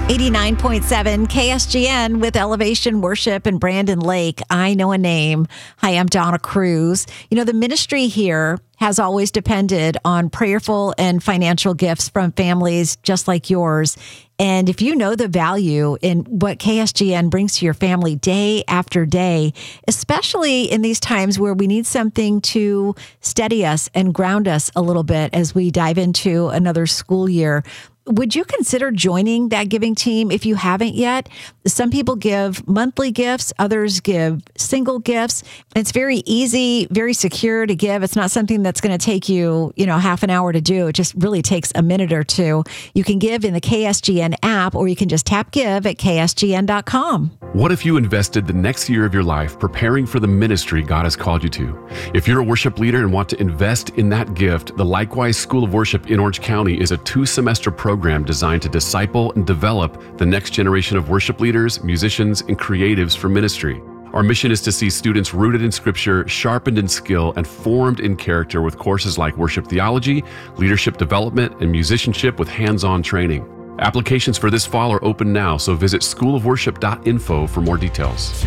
89.7 KSGN with Elevation Worship and Brandon Lake. I know a name. Hi, I'm Donna Cruz. You know, the ministry here has always depended on prayerful and financial gifts from families just like yours. And if you know the value in what KSGN brings to your family day after day, especially in these times where we need something to steady us and ground us a little bit as we dive into another school year, would you consider joining that giving team if you haven't yet? Some people give monthly gifts, others give single gifts. It's very easy, very secure to give. It's not something that's going to take you, half an hour to do. It just really takes a minute or two. You can give in the KSGN app, or you can just tap give at ksgn.com. What if you invested the next year of your life preparing for the ministry God has called you to? If you're a worship leader and want to invest in that gift, the Likewise School of Worship in Orange County is a 2-semester program designed to disciple and develop the next generation of worship leaders, musicians, and creatives for ministry. Our mission is to see students rooted in Scripture, sharpened in skill, and formed in character with courses like worship theology, leadership development, and musicianship with hands-on training. Applications for this fall are open now, so visit schoolofworship.info for more details.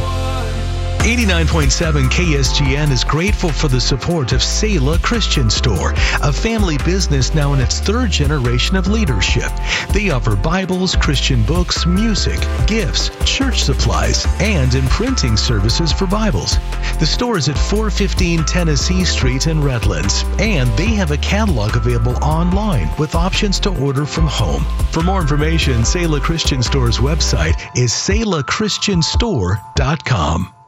89.7 KSGN is grateful for the support of Selah Christian Store, a family business now in its 3rd generation of leadership. They offer Bibles, Christian books, music, gifts, church supplies, and imprinting services for Bibles. The store is at 415 Tennessee Street in Redlands, and they have a catalog available online with options to order from home. For more information, Selah Christian Store's website is selahchristianstore.com.